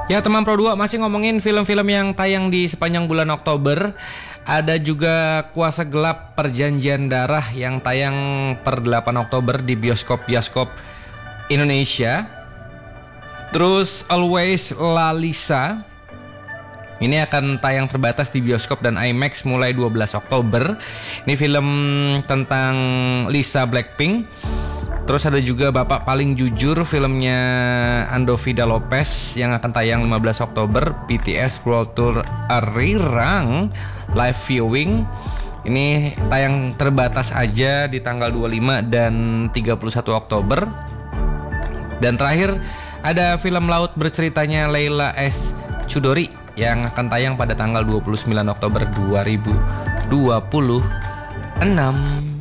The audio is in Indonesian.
Ya teman Pro 2 masih ngomongin film-film yang tayang di sepanjang bulan Oktober. Ada juga Kuasa Gelap Perjanjian Darah yang tayang per 8 Oktober di bioskop-bioskop Indonesia. Terus Always Lalisa ini akan tayang terbatas di bioskop dan IMAX mulai 12 Oktober. Ini film tentang Lisa Blackpink. Terus ada juga Bapak Paling Jujur, filmnya Andovida Lopez yang akan tayang 15 Oktober. BTS World Tour Arirang live viewing. Ini tayang terbatas aja di tanggal 25 dan 31 Oktober. Dan terakhir ada film Laut Berceritanya Leila S. Chudori yang akan tayang pada tanggal 29 Oktober 2026.